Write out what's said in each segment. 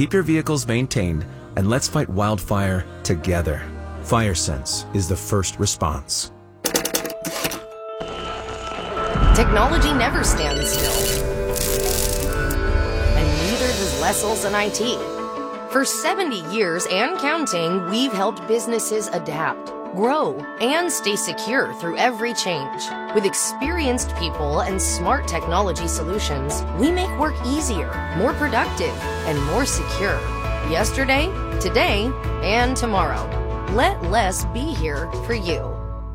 Keep your vehicles maintained and let's fight wildfire together. FireSense is the first response. Technology never stands still. And neither does Leslie and IT. For 70 years and counting, we've helped businesses adapt, grow, and stay secure through every change. With experienced people and smart technology solutions, we make work easier, more productive, and more secure. Yesterday, today, and tomorrow. Let Les be here for you.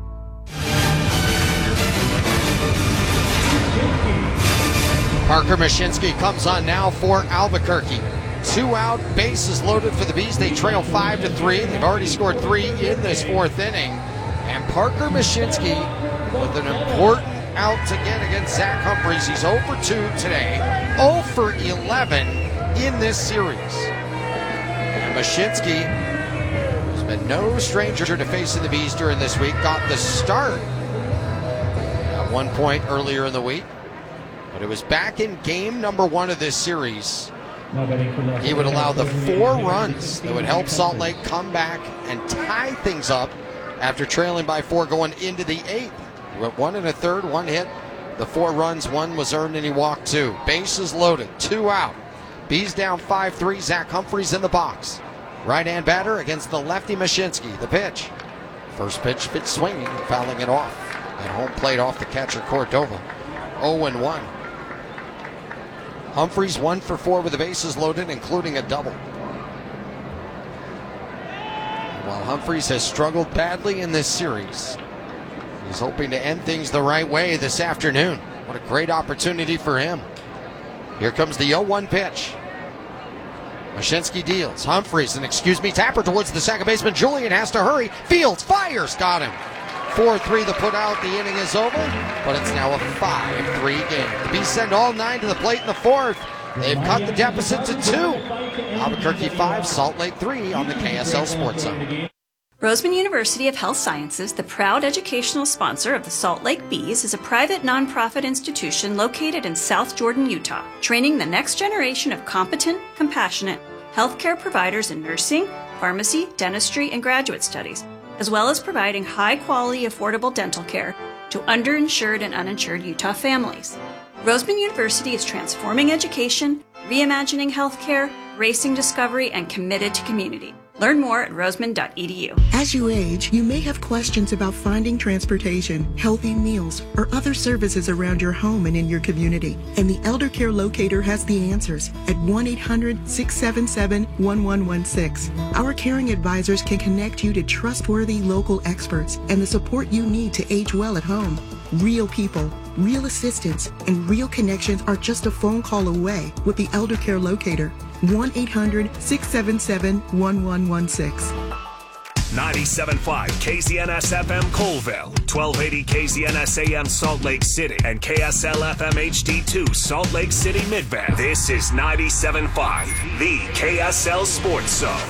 Parker Mashinsky comes on now for Albuquerque. 2 out, bases loaded for the Bees. They trail 5-3. They've already scored 3 in this 4th inning. And Parker Mashinsky with an important out to get against Zach Humphreys. He's 0 for 2 today, 0 for 11 in this series. And Mashinsky, who's been no stranger to facing the Bees during this week, got the start at one point earlier in the week. But it was back in game number 1 of this series. He would allow the 4 runs that would help Salt Lake come back and tie things up after trailing by 4 going into the 8th. He went 1 1/3, 1 hit. The 4 runs, 1 was earned and he walked 2. Bases loaded, 2 out. Bees down 5-3. Zach Humphreys in the box. Right-hand batter against the lefty Mashinsky. The pitch. First pitch swinging, fouling it off. At home plate off the catcher Cordova. 0-1. Humphreys 1 for 4 with the bases loaded, including a double. While Humphreys has struggled badly in this series, he's hoping to end things the right way this afternoon. What a great opportunity for him. Here comes the 0-1 pitch. Mashinsky deals. Humphreys, tapper towards the second baseman. Julian has to hurry. Fields fires, got him. 4-3 the put out. The inning is over, but it's now a 5-3 game. The Bees send all 9 to the plate in the 4th. They've cut the deficit to 2. Albuquerque 5, Salt Lake 3 on the KSL Sports Zone. Roseman University of Health Sciences, the proud educational sponsor of the Salt Lake Bees, is a private nonprofit institution located in South Jordan, Utah, training the next generation of competent, compassionate healthcare providers in nursing, pharmacy, dentistry, and graduate studies, as well as providing high-quality, affordable dental care to underinsured and uninsured Utah families. Roseman University is transforming education, reimagining healthcare, racing discovery, and committed to community. Learn more at roseman.edu. As you age, you may have questions about finding transportation, healthy meals, or other services around your home and in your community. And the Elder Care Locator has the answers at 1-800-677-1116. Our caring advisors can connect you to trustworthy local experts and the support you need to age well at home. Real people, real assistance, and real connections are just a phone call away with the Elder Care Locator. 1-800-677-1116. 97.5 KZNS FM Colville, 1280 KZNS AM Salt Lake City, and KSL FM HD2 Salt Lake City Midband. This is 97.5, the KSL Sports Zone.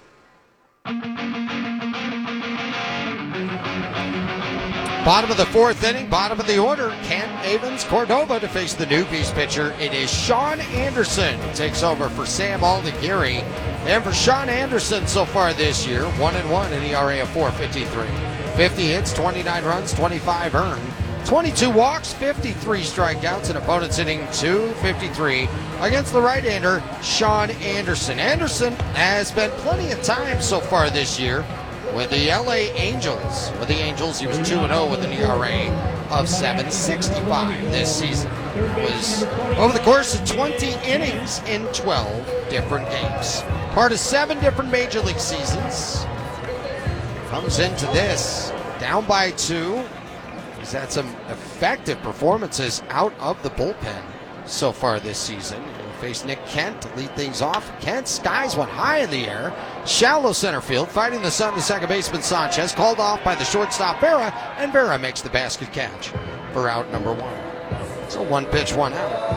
Bottom of the 4th inning, bottom of the order. Kent Avens Cordova to face the new Bees pitcher. It is Sean Anderson who takes over for Sam Aldegiri. And for Sean Anderson so far this year, 1-1, an ERA of 4.53. 50 hits, 29 runs, 25 earned. 22 walks, 53 strikeouts, and opponents hitting 253 against the right-hander, Sean Anderson. Anderson has spent plenty of time so far this year with the LA Angels. With the Angels, he was 2-0 with an ERA of 7.65 this season. It was over the course of 20 innings in 12 different games. Part of 7 different Major League seasons. Comes into this down by 2. He's had some effective performances out of the bullpen so far this season. He faced Nick Kent to lead things off. Kent skies one high in the air. Shallow center field, fighting the sun to second baseman Sanchez. Called off by the shortstop Vera, and Vera makes the basket catch for out number 1. So 1 pitch, 1 out.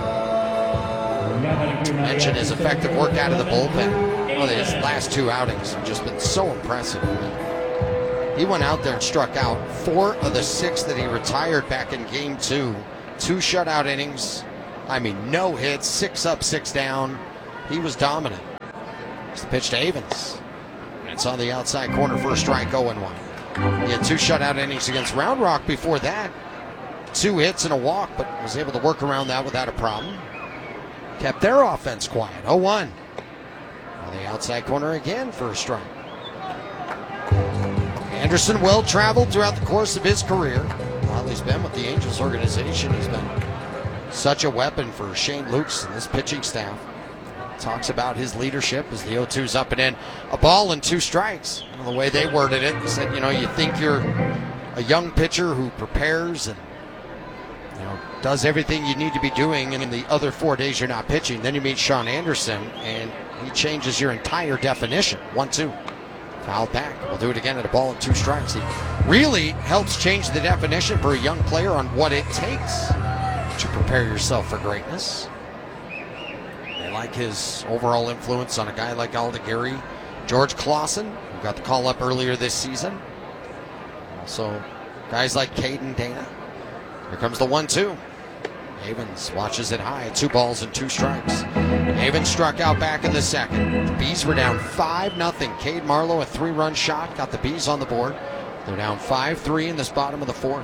Mention his effective work out of the bullpen. Well, his last 2 outings have just been so impressive. He went out there and struck out 4 of the 6 that he retired back in game 2. 2 shutout innings. I mean, no hits, 6 up, 6 down. He was dominant. It's the pitch to Avens. It's on the outside corner for a strike, 0-1. He had 2 shutout innings against Round Rock before that. 2 hits and a walk, but was able to work around that without a problem. Kept their offense quiet, 0-1. On the outside corner again for a strike. Anderson well-traveled throughout the course of his career. While he's been with the Angels organization, he's been such a weapon for Shane Lukes and this pitching staff. Talks about his leadership as the 0-2's up and in. A ball and 2 strikes. The way they worded it, they said, you think you're a young pitcher who prepares and does everything you need to be doing, and in the other 4 days you're not pitching. Then you meet Sean Anderson, and he changes your entire definition. 1-2. Foul back. We'll do it again at a ball and 2 strikes. He really helps change the definition for a young player on what it takes to prepare yourself for greatness. They like his overall influence on a guy like Aldigueri. George Clausen, who got the call up earlier this season. Also, guys like Caden Dana. Here comes the 1-2. Avens watches it high. 2 balls and 2 strikes. Avens struck out back in the second. The Bees were down 5-0. Cade Marlowe, a 3-run shot, got the Bees on the board. They're down 5-3 in this bottom of the 4th.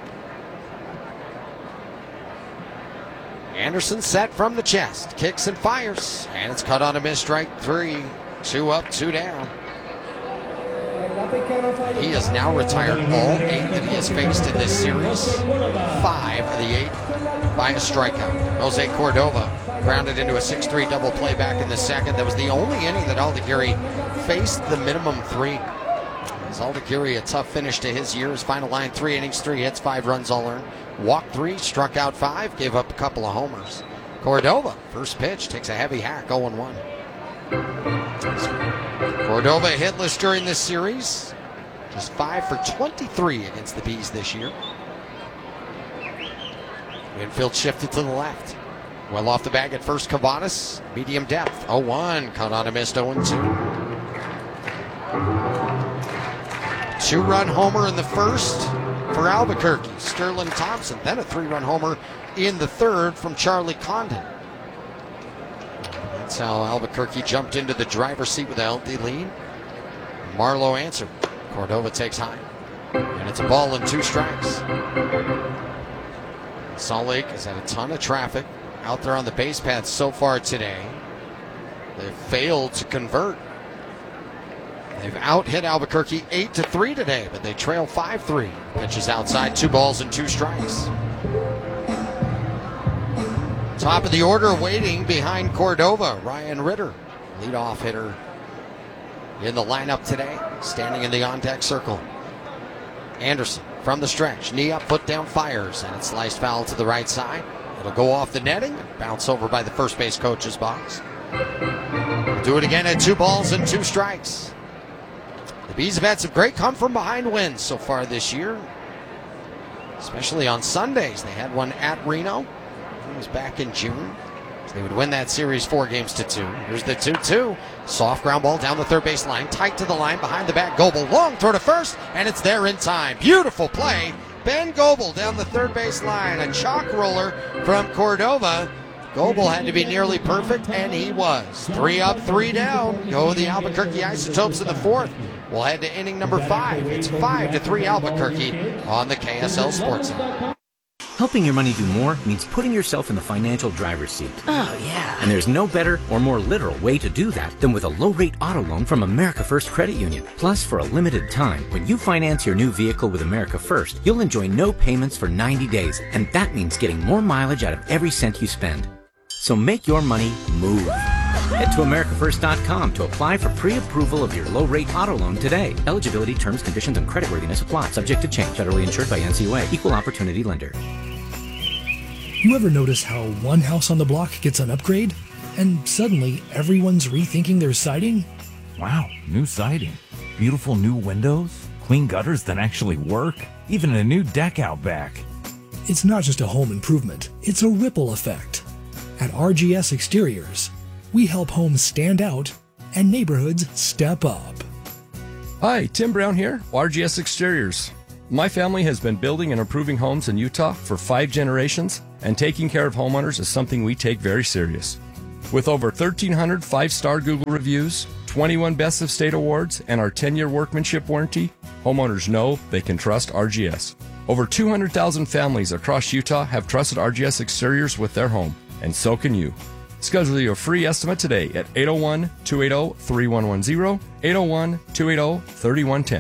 Anderson set from the chest. Kicks and fires. And it's cut on a miss, strike 3. 2 up, 2 down. He has now retired all 8 that he has faced in this series. 5 of the 8 by a strikeout. Jose Cordova grounded into a 6-3 double play back in the second. That was the only inning that Aldigueri faced the minimum 3. As Aldigueri, a tough finish to his year. His final line, 3 innings, 3 hits, 5 runs all earned. Walked 3, struck out 5, gave up a couple of homers. Cordova, first pitch, takes a heavy hack, 0-1. Cordova hitless during this series. Just 5 for 23 against the Bees this year. Infield shifted to the left. Well off the bag at first, Cavadas. Medium depth, 0-1. Caught on a missed, 0-2. 2-run homer in the first for Albuquerque. Sterling Thompson. Then a 3-run homer in the third from Charlie Condon. That's how Albuquerque jumped into the driver's seat with a healthy lead. Marlowe answered. Cordova takes high. And it's a ball and 2 strikes. Salt Lake has had a ton of traffic out there on the base paths so far today. They've failed to convert. They've out-hit Albuquerque 8-3 today, but they trail 5-3. Pitches outside, 2 balls and 2 strikes. Top of the order waiting behind Cordova, Ryan Ritter, leadoff hitter in the lineup today, standing in the on-deck circle. Anderson from the stretch, knee up, foot down, fires, and it's sliced foul to the right side. It'll go off the netting and bounce over by the first base coach's box. Do it again at 2 balls and 2 strikes. The Bees have had some great come-from-behind wins so far this year, especially on Sundays. They had one at Reno. It was back in June. So they would win that series 4-2. Here's the 2-2. Soft ground ball down the third base line. Tight to the line behind the bat. Goebel long throw to first, and it's there in time. Beautiful play. Ben Goebel down the third base line. A chalk roller from Cordova. Goebel had to be nearly perfect, and he was. 3 up, 3 down. Go the Albuquerque Isotopes in the 4th. We'll head to inning number 5. It's 5-3 Albuquerque on the KSL Sports Center. Helping your money do more means putting yourself in the financial driver's seat. Oh, yeah. And there's no better or more literal way to do that than with a low-rate auto loan from America First Credit Union. Plus, for a limited time, when you finance your new vehicle with America First, you'll enjoy no payments for 90 days. And that means getting more mileage out of every cent you spend. So make your money move. Head to AmericaFirst.com to apply for pre-approval of your low-rate auto loan today. Eligibility, terms, conditions, and creditworthiness apply. Subject to change. Federally insured by NCUA. Equal opportunity lender. You ever notice how one house on the block gets an upgrade, and suddenly everyone's rethinking their siding? Wow, new siding. Beautiful new windows. Clean gutters that actually work. Even a new deck out back. It's not just a home improvement. It's a ripple effect. At RGS Exteriors, we help homes stand out and neighborhoods step up. Hi, Tim Brown here, RGS Exteriors. My family has been building and improving homes in Utah for 5 generations, and taking care of homeowners is something we take very serious. With over 1,300 5-star Google reviews, 21 Best of State awards, and our 10-year workmanship warranty, homeowners know they can trust RGS. Over 200,000 families across Utah have trusted RGS Exteriors with their home, and so can you. Schedule your free estimate today at 801-280-3110, 801-280-3110.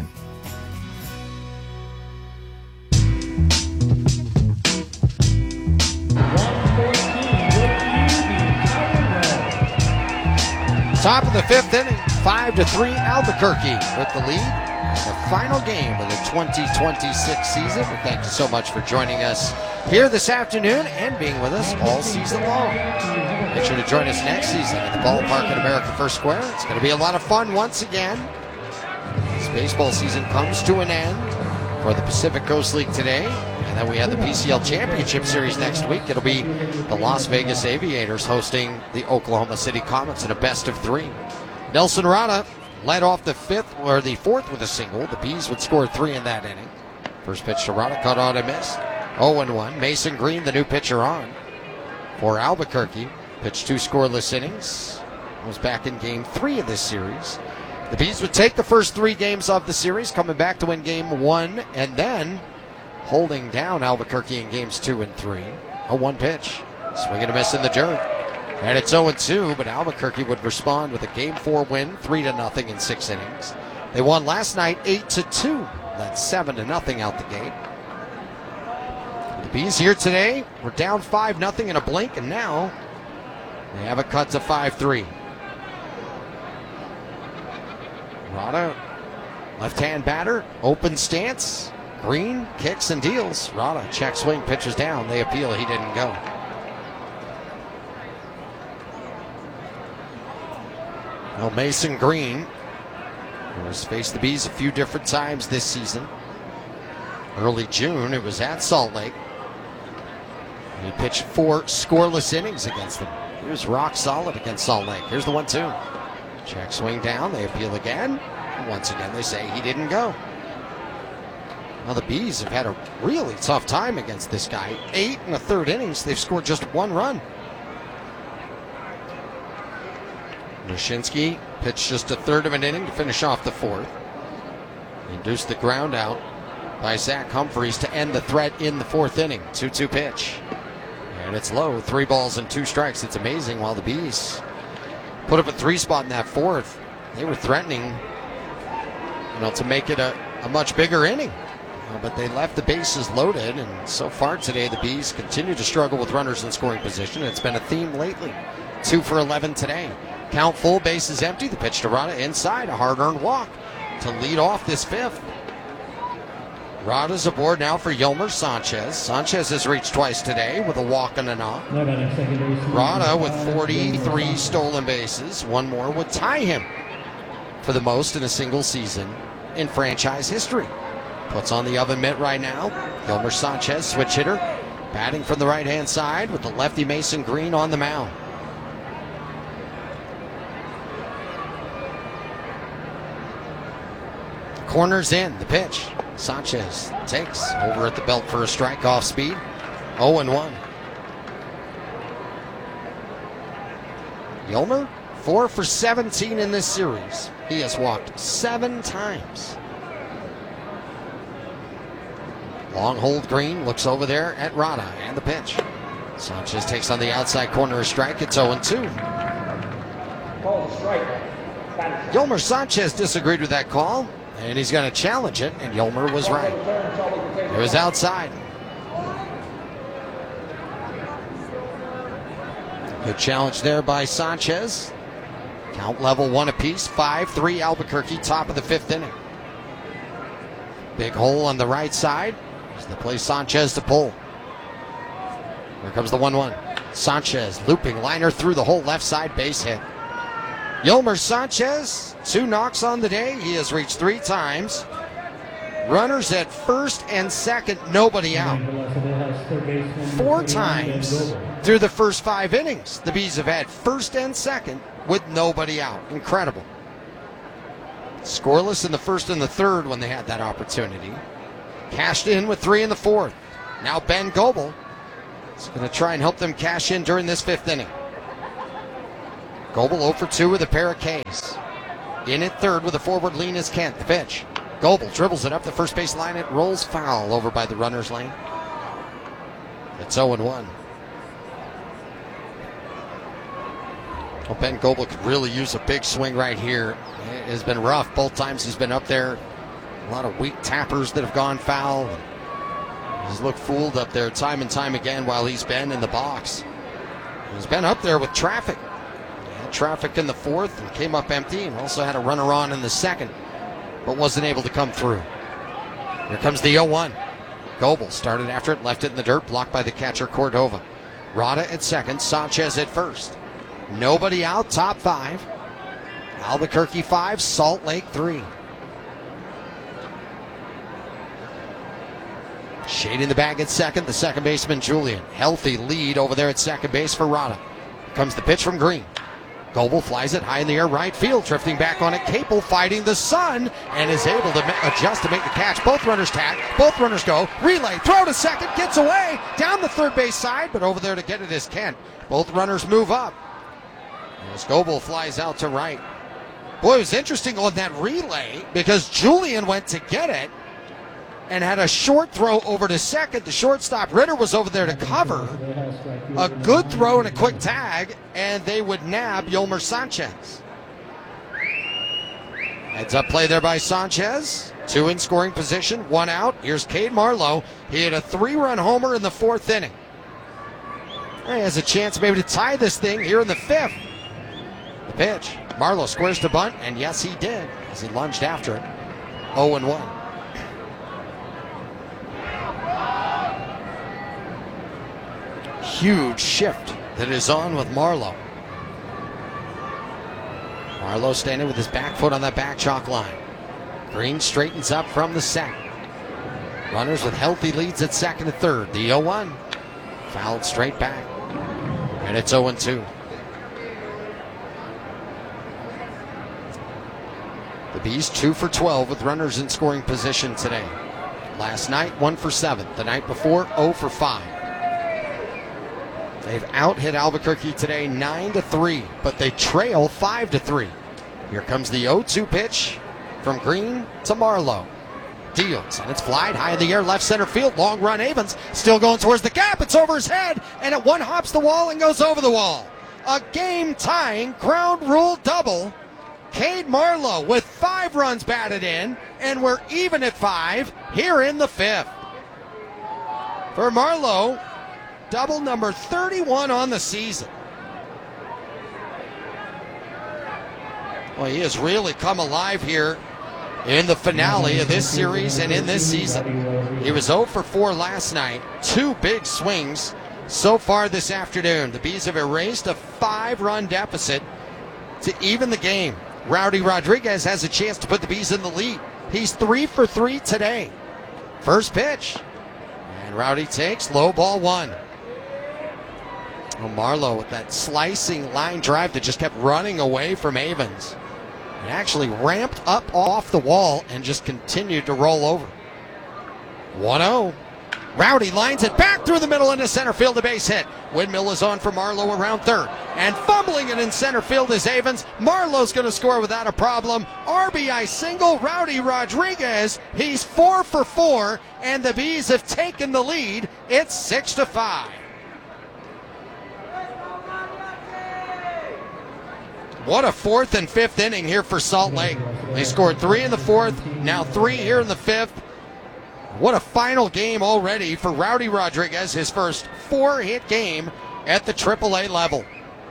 Top of the fifth inning, 5-3 Albuquerque with the lead. The final game of the 2026 season. We thank you so much for joining us here this afternoon and being with us all season long. Make sure to join us next season at the ballpark at America First Square. It's going to be a lot of fun once again. This baseball season comes to an end for the Pacific Coast League today. And then we have the PCL Championship Series next week. It'll be the Las Vegas Aviators hosting the Oklahoma City Comets in a best-of-3. Nelson Rada led off the fourth with a single. The Bees would score 3 in that inning. First pitch to Rada, cut on and missed. 0-1. Mason Green, the new pitcher on for Albuquerque. Pitched 2 scoreless innings. Was back in Game 3 of this series. The Bees would take the first 3 games of the series, coming back to win Game 1, and then holding down Albuquerque in Games 2 and 3. A 1 pitch. Swing and a miss in the dirt. And it's 0-2, but Albuquerque would respond with a Game 4 win, 3-0 in 6 innings. They won last night 8-2, led 7-0 out the gate. The Bees here today were down 5-0 in a blink, and now they have it cut to 5-3. Rada, left-hand batter, open stance. Green kicks and deals. Rada, check swing, pitches down. They appeal, he didn't go. Well, Mason Green, who has faced the Bees a few different times this season. Early June, it was at Salt Lake. He pitched 4 scoreless innings against them. He was rock solid against Salt Lake. Here's the 1-2. Check swing down, they appeal again. And once again, they say he didn't go. Now the Bees have had a really tough time against this guy. 8 1/3 innings, they've scored just 1 run. Mushinski pitched just 1/3 of an inning to finish off the 4th. Induced the ground out by Zach Humphreys to end the threat in the 4th inning. 2-2 pitch. And it's low, 3 balls and 2 strikes. It's amazing. While the Bees put up a 3 spot in that 4th, they were threatening, to make it a much bigger inning. But they left the bases loaded, and so far today the Bees continue to struggle with runners in scoring position. It's been a theme lately. 2 for 11 today. Count full, bases empty. The pitch to Rada inside, a hard-earned walk to lead off this 5th. Rada's aboard now for Yolmer Sanchez. Sanchez has reached twice today with a walk and a knock. Rada with 43 stolen bases. 1 more would tie him for the most in a single season in franchise history. Puts on the oven mitt right now. Yolmer Sanchez, switch hitter, batting from the right-hand side with the lefty Mason Green on the mound. Corners in, the pitch. Sanchez takes over at the belt for a strike off speed. 0-1. Yolmer, 4 for 17 in this series. He has walked 7 times. Long hold Green, looks over there at Rada and the pitch. Sanchez takes on the outside corner, a strike. It's 0-2. Yolmer Sanchez disagreed with that call, and he's going to challenge it, and Yolmer was right. It was outside. Good challenge there by Sanchez. Count level 1 apiece, 5-3 Albuquerque, top of the 5th inning. Big hole on the right side. They play Sanchez to pull. Here comes the 1-1. Sanchez looping liner through the whole left side, base hit. Yolmer Sanchez, 2 knocks on the day. He has reached 3 times. Runners at first and second, nobody out. 4 times through the first 5 innings, the Bees have had first and second with nobody out. Incredible. Scoreless in the 1st and the 3rd when they had that opportunity. Cashed in with 3 in the 4th. Now Ben Goebel is going to try and help them cash in during this 5th inning. Goebel 0 for 2 with a pair of Ks. In at third with a forward lean is Kent. The pitch. Goebel dribbles it up the first base line. It rolls foul over by the runner's lane. It's 0-1. Well, Ben Goebel could really use a big swing right here. It has been rough both times he's been up there. A lot of weak tappers that have gone foul. He's looked fooled up there time and time again while he's been in the box. He's been up there with traffic. He had traffic in the fourth and came up empty, and also had a runner on in the second, but wasn't able to come through. Here comes the 0-1. Goebel started after it, left it in the dirt, blocked by the catcher Cordova. Rada at second, Sanchez at first. Nobody out, top five. Albuquerque 5, Salt Lake 3. Shading the bag at second, the second baseman Julian. Healthy lead over there at second base for Rada. Here comes the pitch from Green. Goebel flies it high in the air, right field, drifting back on it. Capel fighting the sun and is able to adjust to make the catch. Both runners tag, both runners go. Relay, throw to second, gets away, down the third base side, but over there to get it is Kent. Both runners move up. As Goebel flies out to right. Boy, it was interesting on that relay because Julian went to get it and had a short throw over to second. The shortstop, Ritter, was over there to cover. A good throw and a quick tag, and they would nab Yolmer Sanchez. Heads up play there by Sanchez. 2 in scoring position, 1 out. Here's Cade Marlowe. He had a 3-run homer in the 4th inning. He has a chance maybe to tie this thing here in the 5th. The pitch. Marlowe squares to bunt, and yes, he did as he lunged after it. 0-1. Huge shift that is on with Marlowe. Marlowe standing with his back foot on that back chalk line. Green straightens up from the set. Runners with healthy leads at second and third. The 0-1. Fouled straight back. And it's 0-2. The Bees 2 for 12 with runners in scoring position today. Last night, 1 for 7. The night before, 0 for 5. They've out-hit Albuquerque today 9-3, but they trail 5-3. Here comes the 0-2 pitch from Green to Marlowe. Deals, and it's flied high in the air, left center field. Long run, Avens still going towards the gap. It's over his head, and it one hops the wall and goes over the wall. A game-tying ground rule double. Cade Marlowe with 5 runs batted in, and we're even at 5 here in the 5th. For Marlowe, double number 31 on the season. Well, he has really come alive here in the finale of this series and in this season. He was 0 for 4 last night. 2 big swings so far this afternoon. The Bees have erased a 5-run deficit to even the game. Rowdy Rodriguez has a chance to put the Bees in the lead. He's 3 for 3 today. First pitch. And Rowdy takes low ball 1. Well, Marlowe with that slicing line drive that just kept running away from Avens. It actually ramped up off the wall and just continued to roll over. 1-0. Rowdy lines it back through the middle into center field, a base hit. Windmill is on for Marlowe around third. And fumbling it in center field is Avens. Marlowe's going to score without a problem. RBI single, Rowdy Rodriguez. He's 4 for 4, and the Bees have taken the lead. It's 6-5. What a 4th and 5th inning here for Salt Lake. They scored 3 in the 4th, now 3 here in the 5th. What a final game already for Rowdy Rodriguez, his first 4-hit game at the AAA level.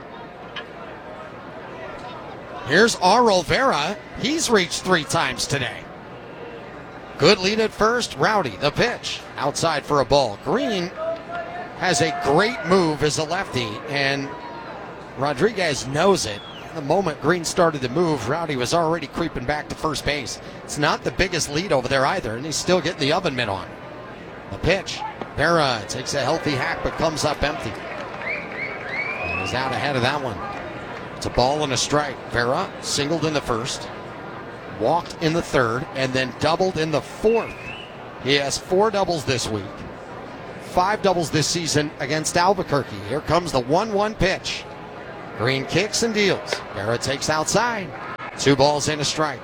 Here's Aurel Vera. He's reached 3 times today. Good lead at first. Rowdy, the pitch. Outside for a ball. Green has a great move as a lefty, and Rodriguez knows it. The moment Green started to move, Rowdy was already creeping back to first base. It's not the biggest lead over there either, and he's still getting the oven mitt on. The pitch. Vera takes a healthy hack but comes up empty. And he's out ahead of that one. It's a ball and a strike. Vera singled in the first, walked in the third, and then doubled in the 4th. He has 4 doubles this week, 5 doubles this season against Albuquerque. Here comes the 1-1 pitch. Green kicks and deals. Vera takes outside. 2 balls and a strike.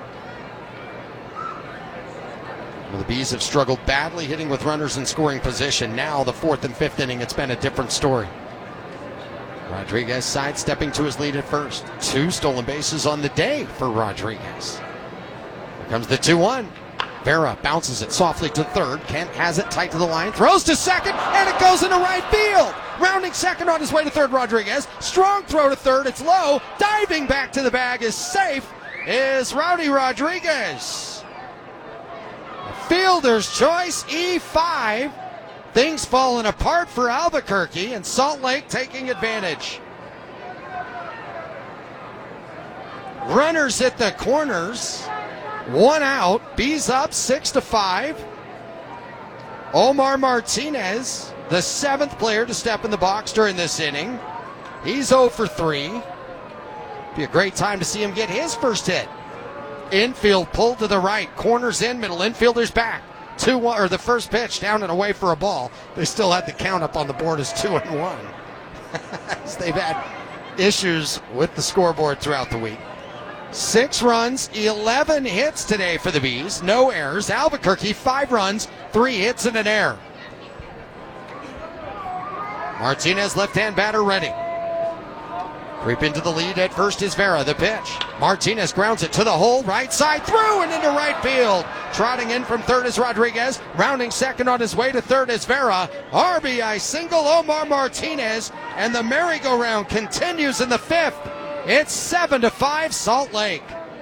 Well, the Bees have struggled badly hitting with runners in scoring position. Now, the 4th and 5th inning, it's been a different story. Rodriguez sidestepping to his lead at first. 2 stolen bases on the day for Rodriguez. Here comes the 2-1. Vera bounces it softly to third. Kent has it tight to the line. Throws to second, and it goes into right field. Rounding second on his way to third, Rodriguez. Strong throw to third. It's low. Diving back to the bag is safe. Is Rowdy Rodriguez. Fielder's choice, E5. Things falling apart for Albuquerque, and Salt Lake taking advantage. Runners at the corners. 1 out. Bees up 6-5. Omar Martinez, the 7th player to step in the box during this inning. He's 0 for 3. Be a great time to see him get his first hit. Infield pulled to the right. Corners in, middle infielders back. 2-1, or the first pitch down and away for a ball. They still had the count up on the board as 2-1. They've had issues with the scoreboard throughout the week. 6 runs, 11 hits today for the Bees. No errors. Albuquerque, 5 runs, 3 hits and an error. Martinez, left-hand batter, ready. Creep into the lead at first is Vera. The pitch. Martinez grounds it to the hole. Right side through and into right field. Trotting in from third is Rodriguez. Rounding second on his way to third is Vera. RBI single Omar Martinez. And the merry-go-round continues in the 5th. It's 7-5 Salt Lake.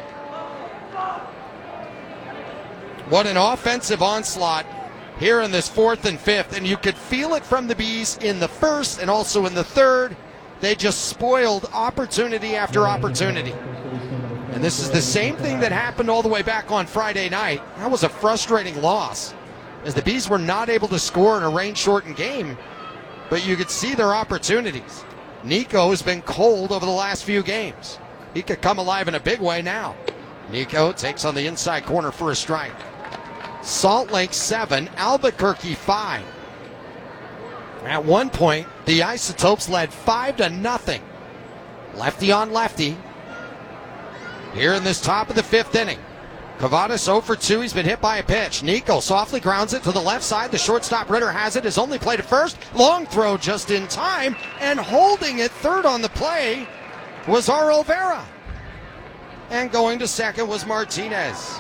What an offensive onslaught here in this 4th and 5th. And you could feel it from the Bees in the 1st and also in the 3rd. They just spoiled opportunity after opportunity. And this is the same thing that happened all the way back on Friday night. That was a frustrating loss, as the Bees were not able to score in a rain-shortened game, but you could see their opportunities. Nico has been cold over the last few games. He could come alive in a big way now. Nico takes on the inside corner for a strike. Salt Lake 7, Albuquerque 5. At one point, the Isotopes led 5-0. Lefty on lefty. Here in this top of the 5th inning. Cavadas 0 for 2. He's been hit by a pitch. Nico softly grounds it to the left side. The shortstop Ritter has it. His only play to first. Long throw just in time. And holding it third on the play was Aro Vera. And going to second was Martinez.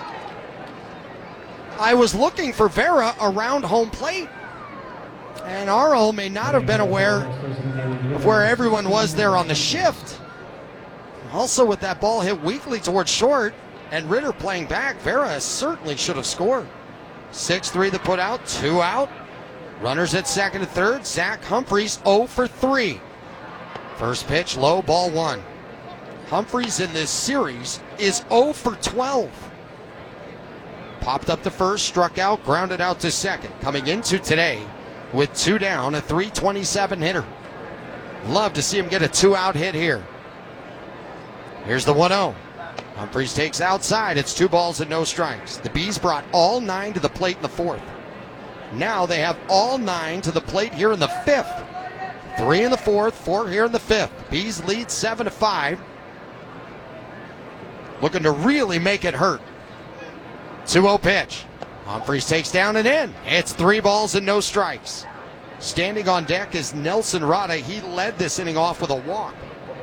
I was looking for Vera around home plate. And Aro may not have been aware of where everyone was there on the shift. Also, with that ball hit weakly towards short and Ritter playing back, Vera certainly should have scored. 6-3 the put out, 2 out. Runners at second and third. Zach Humphreys 0 for 3. First pitch, low, ball 1. Humphreys in this series is 0 for 12. Popped up to first, struck out, grounded out to second. Coming into today with 2 down, a .327 hitter. Love to see him get a 2-out hit here. Here's the 1-0. Humphreys takes outside. It's 2 balls and no strikes. The Bees brought all 9 to the plate in the 4th. Now they have all 9 to the plate here in the 5th. 3 in the 4th, 4 here in the 5th. Bees lead 7-5. Looking to really make it hurt. 2-0 pitch. Humphreys takes down and in. It's 3 balls and no strikes. Standing on deck is Nelson Rada. He led this inning off with a walk.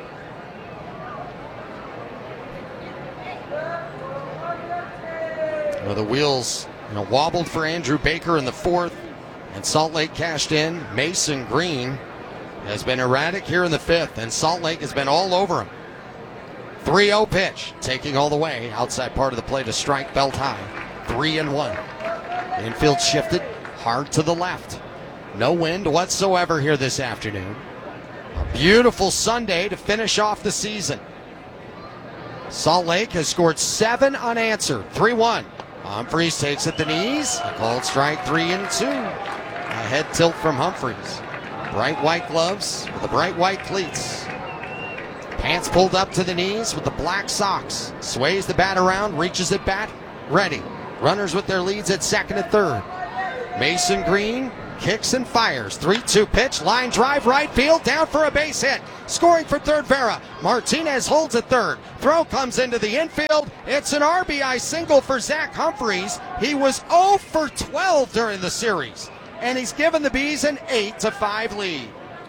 Well, the wheels wobbled for Andrew Baker in the 4th, and Salt Lake cashed in. Mason Green has been erratic here in the 5th, and Salt Lake has been all over him. 3-0 pitch, taking all the way. Outside part of the plate, a strike, belt high. 3-1. Infield shifted hard to the left. No wind whatsoever here this afternoon. A beautiful Sunday to finish off the season. Salt Lake has scored 7 unanswered. 3-1. Humphreys takes at the knees. A called strike, 3-2. A head tilt from Humphreys. Bright white gloves with the bright white cleats. Pants pulled up to the knees with the black socks. Sways the bat around, reaches at bat, ready. Runners with their leads at second and third. Mason Green kicks and fires. 3-2 pitch, line drive, right field, down for a base hit. Scoring for third, Vera. Martinez holds at third. Throw comes into the infield. It's an RBI single for Zach Humphreys. He was 0 for 12 during the series, and he's given the Bees an 8-5 lead.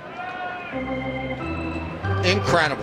Incredible.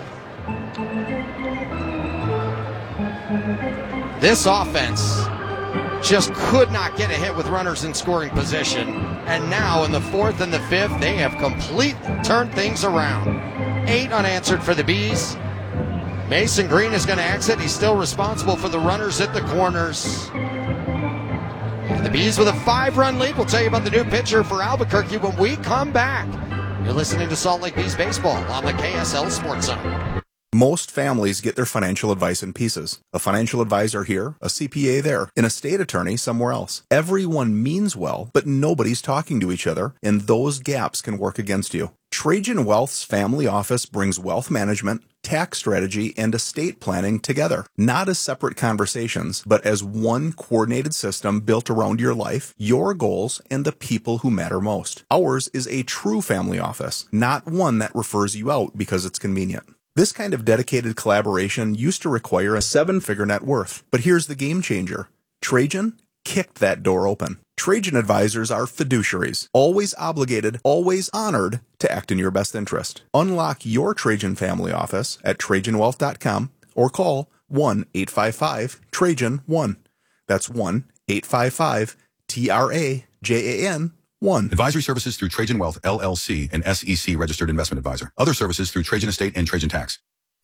This offense just could not get a hit with runners in scoring position. And now in the fourth and the fifth, they have completely turned things around. 8 unanswered for the Bees. Mason Green is going to exit. He's still responsible for the runners at the corners. And the Bees with a 5-run lead. We'll tell you about the new pitcher for Albuquerque when we come back. You're listening to Salt Lake Bees Baseball on the KSL Sports Zone. Most families get their financial advice in pieces. A financial advisor here, a CPA there, an estate attorney somewhere else. Everyone means well, but nobody's talking to each other, and those gaps can work against you. Trajan Wealth's family office brings wealth management, tax strategy, and estate planning together, not as separate conversations, but as one coordinated system built around your life, your goals, and the people who matter most. Ours is a true family office, not one that refers you out because it's convenient. This kind of dedicated collaboration used to require a 7-figure net worth, but here's the game changer. Trajan kicked that door open. Trajan advisors are fiduciaries, always obligated, always honored to act in your best interest. Unlock your Trajan family office at TrajanWealth.com or call 1-855-TRAJAN-1. That's 1-855-TRAJAN-1. Advisory services through Trajan Wealth, LLC, an SEC registered investment advisor. Other services through Trajan Estate and Trajan Tax.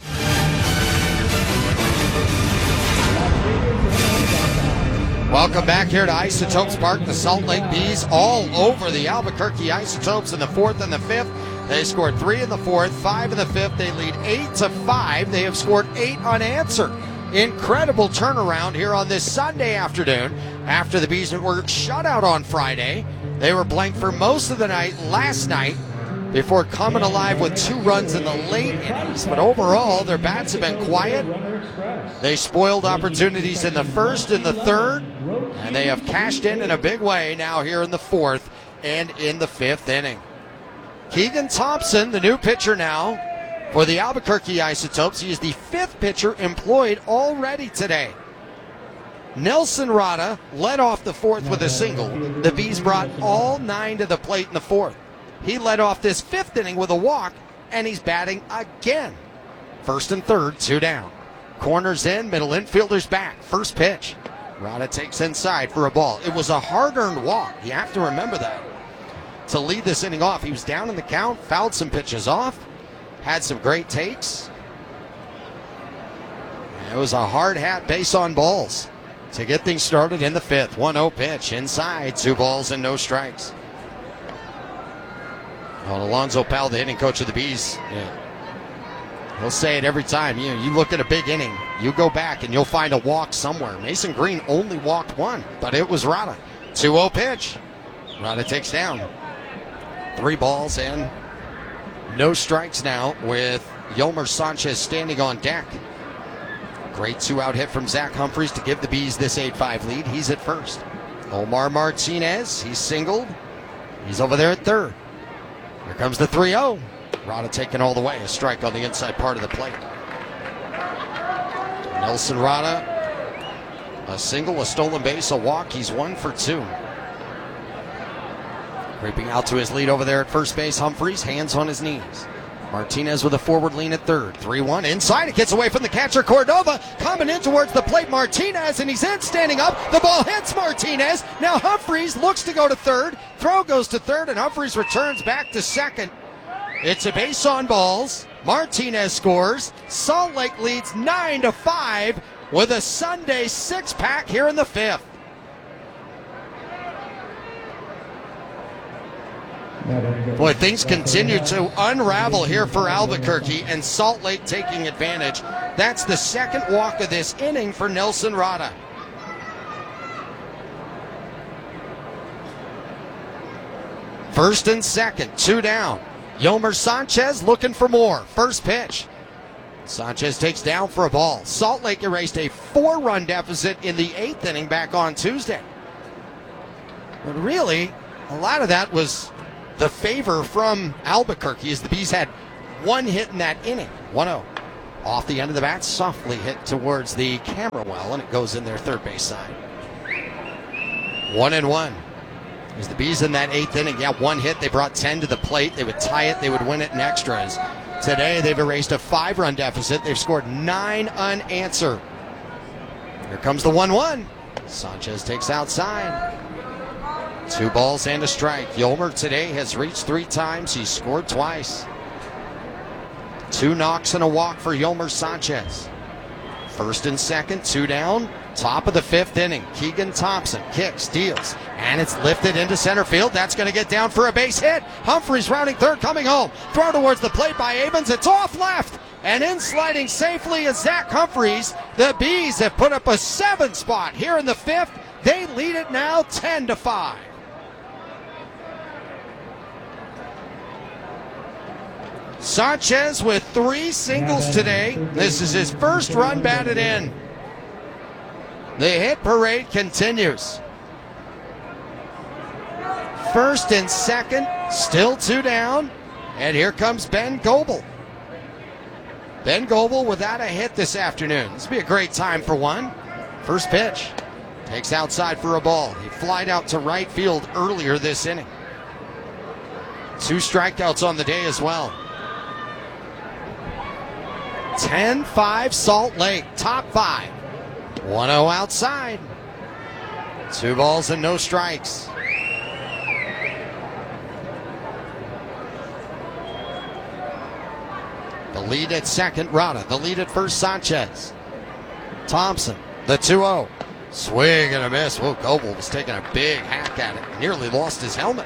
Welcome back here to Isotopes Park. The Salt Lake Bees all over the Albuquerque Isotopes in the fourth and the fifth. They scored 3 in the fourth, 5 in the fifth. They lead 8-5. They have scored 8 unanswered. Incredible turnaround here on this Sunday afternoon after the Bees were shut out on Friday. They were blank for most of the night last night before coming alive with 2 runs in the late innings. But overall, their bats have been quiet. They spoiled opportunities in the first and the third, and they have cashed in a big way now here in the fourth and in the fifth inning. Keegan Thompson, the new pitcher now for the Albuquerque Isotopes. He is the 5th pitcher employed already today. Nelson Rada led off the fourth with a single. The Bees brought all 9 to the plate in the fourth. He led off this 5th inning with a walk, and he's batting again. First and third, 2 down. Corners in, middle infielder's back. First pitch. Rada takes inside for a ball. It was a hard-earned walk. You have to remember that. To lead this inning off, he was down in the count, fouled some pitches off, had some great takes. It was a hard hat base on balls to get things started in the fifth. 1-0 pitch inside, 2 balls and no strikes. Well, Alonzo Powell, the hitting coach of the Bees, he'll say it every time. You look at a big inning, you go back and you'll find a walk somewhere. Mason Green only walked 1, but it was Rada. 2-0 pitch. Rada takes down. 3 balls and no strikes now with Yolmer Sanchez standing on deck. Great 2-out hit from Zach Humphreys to give the Bees this 8-5 lead. He's at first. Omar Martinez, he's singled. He's over there at third. Here comes the 3-0. Rada taking all the way. A strike on the inside part of the plate. Nelson Rada, a single, a stolen base, a walk. He's 1 for 2. Creeping out to his lead over there at first base, Humphreys, hands on his knees. Martinez with a forward lean at third. 3-1 inside. It gets away from the catcher, Cordova. Coming in towards the plate, Martinez, and he's in, standing up. The ball hits Martinez. Now Humphreys looks to go to third. Throw goes to third, and Humphreys returns back to second. It's a base on balls. Martinez scores. Salt Lake leads 9-5 with a Sunday 6-pack here in the fifth. Boy, things continue to unravel here for Albuquerque, and Salt Lake taking advantage. That's the second walk of this inning for Nelson Rada. First and second, 2 down. Yolmer Sanchez looking for more. First pitch. Sanchez takes down for a ball. Salt Lake erased a 4-run deficit in the 8th inning back on Tuesday. But really, a lot of that was the favor from Albuquerque as the Bees had one hit in that inning. 1-0. Off the end of the bat, softly hit towards the camera well, and it goes in their third base side. 1-1. As the Bees in that 8th inning, one hit. They brought 10 to the plate. They would tie it. They would win it in extras. Today, they've erased a 5-run deficit. They've scored 9 unanswered. Here comes the 1-1. Sanchez takes outside. 2 balls and a strike. Yolmer today has reached 3 times. He's scored twice. 2 knocks and a walk for Yolmer Sanchez. First and second, 2 down. Top of the 5th inning. Keegan Thompson kicks, deals, and it's lifted into center field. That's going to get down for a base hit. Humphreys rounding third, coming home. Throw towards the plate by Avens. It's off left. And in sliding safely is Zach Humphreys. The Bees have put up a 7 spot here in the 5th. They lead it now 10-5. Sanchez with 3 singles today. This is his first run batted in. The hit parade continues. First and second, still 2 down. And here comes Ben Goebel. Ben Goebel without a hit this afternoon. This will be a great time for one. First pitch. Takes outside for a ball. He flied out to right field earlier this inning. 2 strikeouts on the day as well. 10-5 Salt Lake, top 5. 1-0 outside. 2 balls and no strikes. The lead at second, Rada. The lead at first, Sanchez. Thompson, the 2-0. Swing and a miss. Whoa, Goebel was taking a big hack at it. Nearly lost his helmet.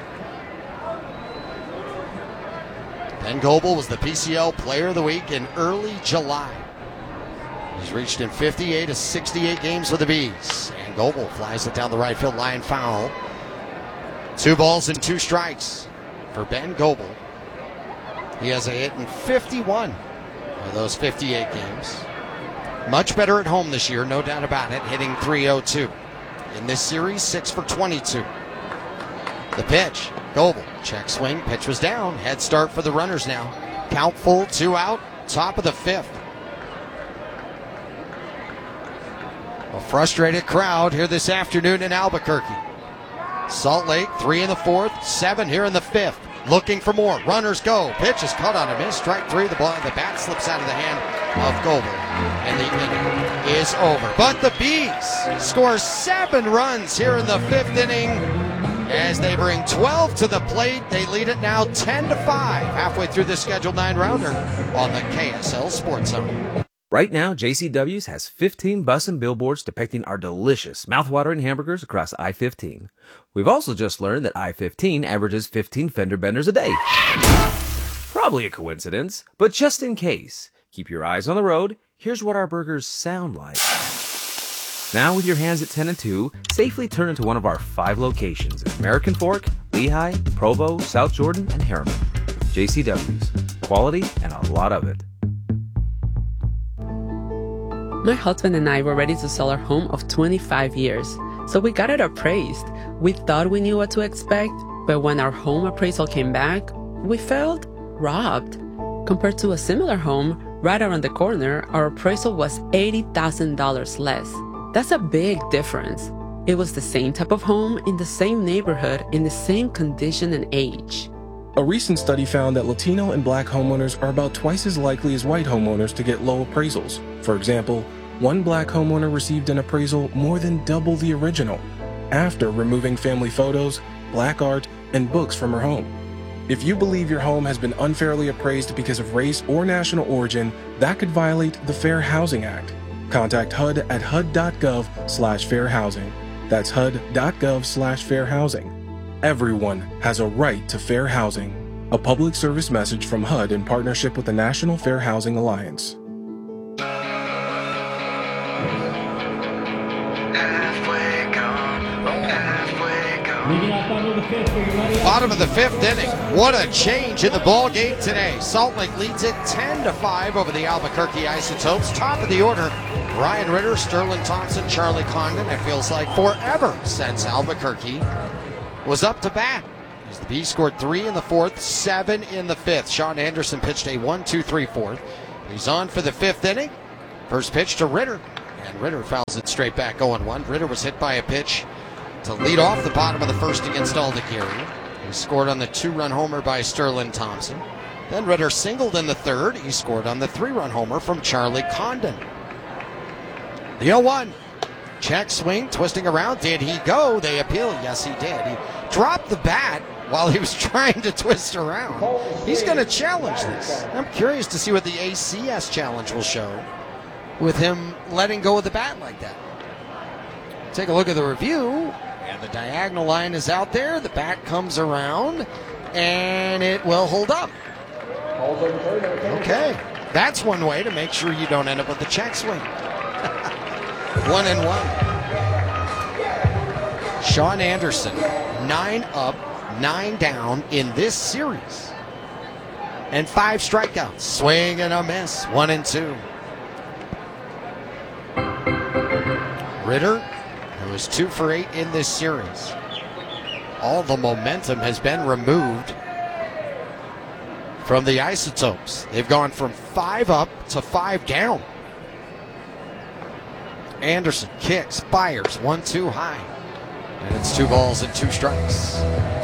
Ben Goebel was the PCL Player of the Week in early July. He's reached in 58 of 68 games with the Bees. And Goebel flies it down the right field line, foul. 2 balls and 2 strikes for Ben Goebel. He has a hit in 51 of those 58 games. Much better at home this year, no doubt about it, hitting .302. In this series, 6 for 22. The pitch, Goebel, check swing, pitch was down. Head start for the runners now. Count full, 2 out, top of the 5th. A frustrated crowd here this afternoon in Albuquerque. Salt Lake, 3 in the 4th, 7 here in the 5th. Looking for more. Runners go. Pitch is cut on a miss. Strike 3. The bat slips out of the hand of Goebel. And the inning is over. But the Bees score 7 runs here in the 5th inning. As they bring 12 to the plate, they lead it now 10-5. Halfway through the scheduled 9-rounder on the KSL Sports Zone. Right now, JCW's has 15 bus and billboards depicting our delicious, mouthwatering hamburgers across I-15. We've also just learned that I-15 averages 15 fender benders a day. Probably a coincidence, but just in case, keep your eyes on the road. Here's what our burgers sound like. Now with your hands at 10 and 2, safely turn into one of our 5 locations at American Fork, Lehigh, Provo, South Jordan, and Harriman. JCW's. Quality and a lot of it. My husband and I were ready to sell our home of 25 years, so we got it appraised. We thought we knew what to expect, but when our home appraisal came back, we felt robbed. Compared to a similar home right around the corner, our appraisal was $80,000 less. That's a big difference. It was the same type of home in the same neighborhood in the same condition and age. A recent study found that Latino and Black homeowners are about twice as likely as white homeowners to get low appraisals. For example, one Black homeowner received an appraisal more than double the original, after removing family photos, Black art, and books from her home. If you believe your home has been unfairly appraised because of race or national origin, that could violate the Fair Housing Act. Contact HUD at hud.gov/fairhousing. That's hud.gov/fairhousing. Everyone has a right to fair housing. A public service message from HUD in partnership with the National Fair Housing Alliance. Bottom of the 5th inning. What a change in the ball game today. Salt Lake leads it 10-5 over the Albuquerque Isotopes. Top of the order, Ryan Ritter, Sterling Thompson, Charlie Condon. It feels like forever since Albuquerque was up to bat. As the Bees scored 3 in the fourth, 7 in the fifth. Sean Anderson pitched a 1-2-3 fourth. He's on for the fifth inning. First pitch to Ritter, and Ritter fouls it straight back 0-1. Ritter was hit by a pitch to lead off the bottom of the first against Aldegheri. He scored on the 2-run homer by Sterling Thompson. Then Ritter singled in the third. He scored on the 3-run homer from Charlie Condon. The 0-1. Check swing, twisting around. Did he go? They appeal. Yes, he did. He dropped the bat while he was trying to twist around. He's going to challenge this. I'm curious to see what the ACS challenge will show with him letting go of the bat like that. Take a look at the review, and the diagonal line is out there. The bat comes around, and it will hold up. Okay, that's one way to make sure you don't end up with the check swing. 1-1. Sean Anderson, 9 up, 9 down in this series. And 5 strikeouts. Swing and a miss. 1-2. Ritter, who is 2 for 8 in this series. All the momentum has been removed from the Isotopes. They've gone from 5 up to 5 down. Anderson kicks, fires, 1-2 high. And it's 2 balls and 2 strikes.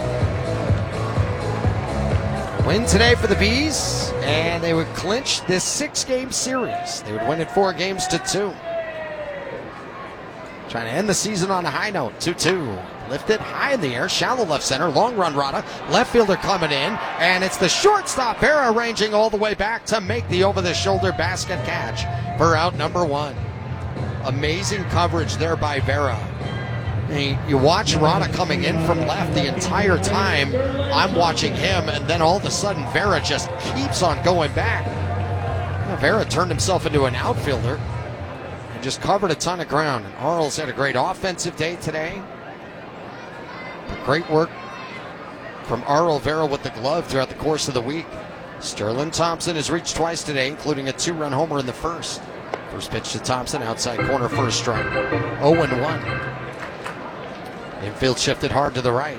Win today for the Bees, and they would clinch this 6-game series. They would win it 4-2. Trying to end the season on a high note. 2-2. Lifted high in the air, shallow left center, long run Rada. Left fielder coming in, and it's the shortstop Vera ranging all the way back to make the over-the-shoulder basket catch for out number 1. Amazing coverage there by Vera. You watch Rada coming in from left the entire time. I'm watching him, and then all of a sudden Vera just keeps on going back. Vera turned himself into an outfielder and just covered a ton of ground. And Arles had a great offensive day today. But great work from Arl Vera with the glove throughout the course of the week. Sterling Thompson has reached twice today, including a 2-run homer in the first. First pitch to Thompson, outside corner for a strike. 0-1. Infield shifted hard to the right.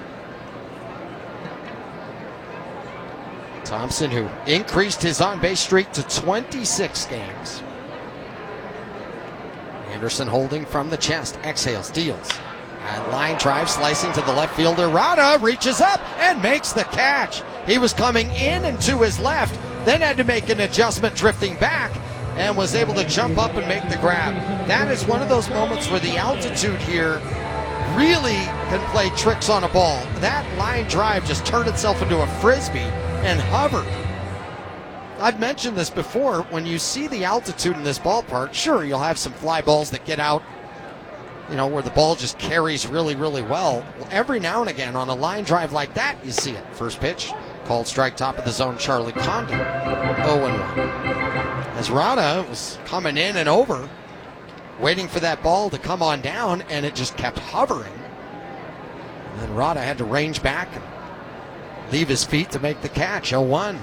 Thompson, who increased his on-base streak to 26 games. Anderson holding from the chest, exhales, deals. And line drive, slicing to the left fielder. Rada reaches up and makes the catch. He was coming in and to his left, then had to make an adjustment drifting back, and was able to jump up and make the grab. That is one of those moments where the altitude here really can play tricks on a ball. That line drive just turned itself into a frisbee and hovered. I've mentioned this before. When you see the altitude in this ballpark, sure, you'll have some fly balls that get out, where the ball just carries really, really well. Every now and again on a line drive like that, you see it. First pitch, called strike, top of the zone, Charlie Condon. 0-1. As Rada was coming in and over, waiting for that ball to come on down, and it just kept hovering. And then Rada had to range back and leave his feet to make the catch. 0-1.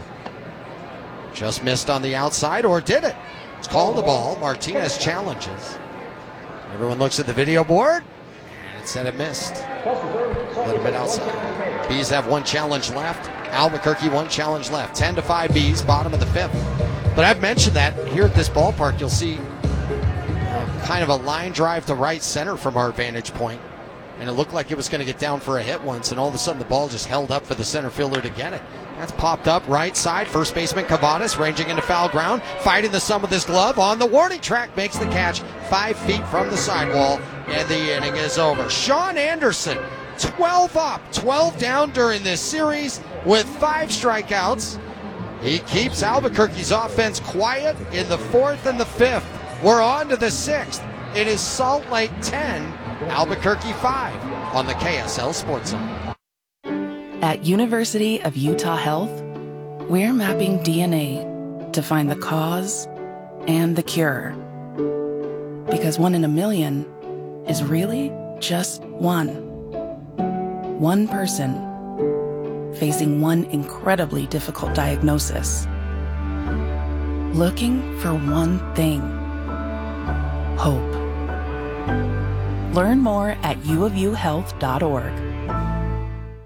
Just missed on the outside, or did it? It's called the ball. Martinez challenges. Everyone looks at the video board, and it said it missed. A little bit outside. Bees have 1 challenge left. Albuquerque 1 challenge left. 10-5 Bees, bottom of the 5th. But I've mentioned that here at this ballpark, you'll see kind of a line drive to right center from our vantage point. And it looked like it was going to get down for a hit once, and all of a sudden the ball just held up for the center fielder to get it. That's popped up right side. First baseman Cavadas ranging into foul ground, fighting the sun with his glove on the warning track, makes the catch 5 feet from the sidewall, and the inning is over. Sean Anderson, 12 up, 12 down during this series with 5 strikeouts. He keeps Albuquerque's offense quiet in the 4th and the 5th. We're on to the 6th. It is Salt Lake 10, Albuquerque 5 on the KSL Sports Zone. At University of Utah Health, we're mapping DNA to find the cause and the cure. Because 1 in a million is really just one. One person facing one incredibly difficult diagnosis. Looking for one thing: hope. Learn more at uofuhealth.org.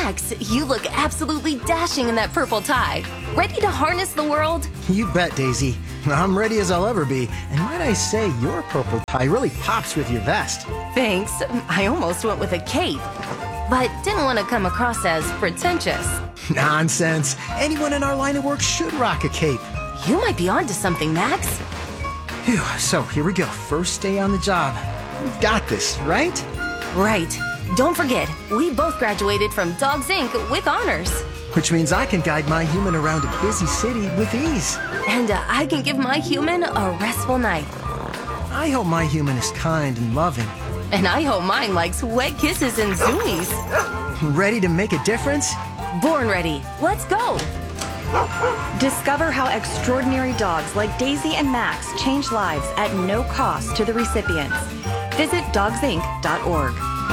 Max, you look absolutely dashing in that purple tie. Ready to harness the world? You bet, Daisy. I'm ready as I'll ever be. And might I say, your purple tie really pops with your vest. Thanks. I almost went with a cape, but didn't want to come across as pretentious. Nonsense. Anyone in our line of work should rock a cape. You might be onto something, Max. Phew, so here we go. First day on the job. We've got this, right? Right. Don't forget, we both graduated from Dogs Inc. with honors. Which means I can guide my human around a busy city with ease. And I can give my human a restful night. I hope my human is kind and loving. And I hope mine likes wet kisses and zoomies. Ready to make a difference? Born ready. Let's go. Discover how extraordinary dogs like Daisy and Max change lives at no cost to the recipients. Visit dogsinc.org.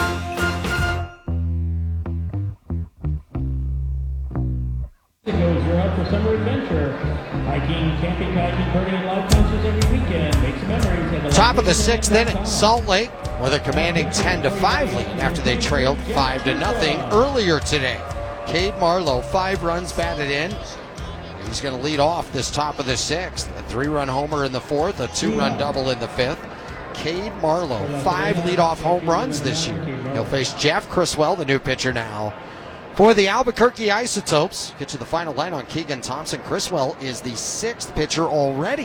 You're out for summer adventure. Hiking, camping, kayaking, birding, and live concerts every weekend. Make some memories. Top of the sixth inning, Salt Lake with a commanding 10-5 lead after they trailed 5-0 earlier today. Cade Marlowe, 5 runs batted in. He's going to lead off this top of the sixth. A 3-run homer in the fourth, a 2-run double in the fifth. Cade Marlowe, 5 leadoff home runs this year. He'll face Jeff Criswell, the new pitcher now for the Albuquerque Isotopes. Get to the final line on Keegan Thompson. Criswell is the 6th pitcher already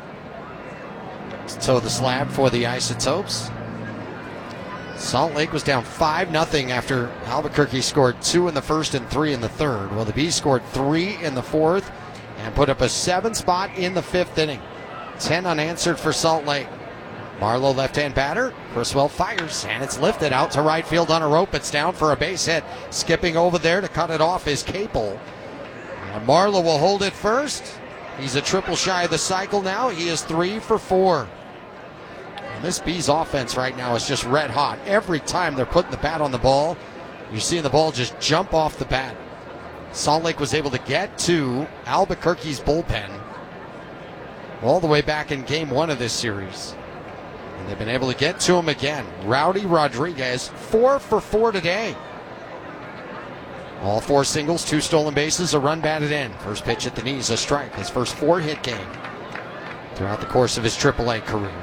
to toe the slab for the Isotopes. Salt Lake was down 5-0 after Albuquerque scored 2 in the first and 3 in the third. Well, the Bees scored 3 in the fourth and put up a 7 spot in the 5th inning. 10 unanswered for Salt Lake. Marlowe, left-hand batter. Criswell fires, and it's lifted out to right field on a rope. It's down for a base hit. Skipping over there to cut it off is Capel. And Marlowe will hold it first. He's a triple shy of the cycle now. He is 3 for 4. And this Bees offense right now is just red hot. Every time they're putting the bat on the ball, you're seeing the ball just jump off the bat. Salt Lake was able to get to Albuquerque's bullpen all the way back in game 1 of this series. And they've been able to get to him again. Rowdy Rodriguez, 4 for 4 today. All 4 singles, 2 stolen bases, a run batted in. First pitch at the knees, a strike. His first 4-hit game throughout the course of his AAA career.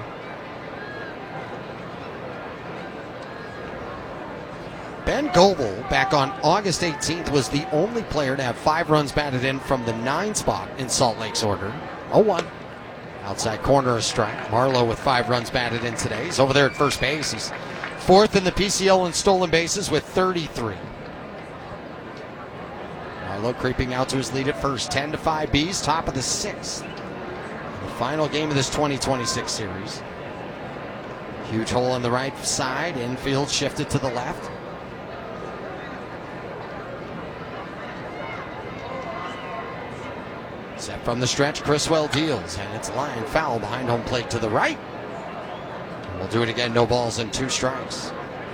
Ben Goebel, back on August 18th, was the only player to have 5 runs batted in from the 9 spot in Salt Lake's order. 0-1. Outside corner, a strike. Marlowe with 5 runs batted in today. He's over there at first base. He's 4th in the PCL in stolen bases with 33. Marlowe creeping out to his lead at first. 10-5 Bees, top of the 6th. The final game of this 2026 series. Huge hole on the right side. Infield shifted to the left. Set from the stretch, Criswell deals, and it's line foul behind home plate to the right. We'll do it again, no balls and 2 strikes.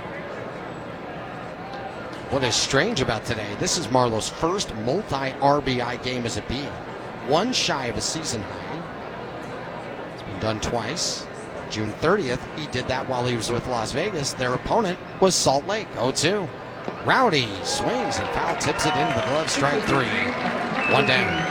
What is strange about today, this is Marlowe's first multi-RBI game as a Bee. 1 shy of a season high. It's been done twice. June 30th, he did that while he was with Las Vegas. Their opponent was Salt Lake, 0-2. Rowdy swings and foul tips it into the glove, strike 3. 1 down.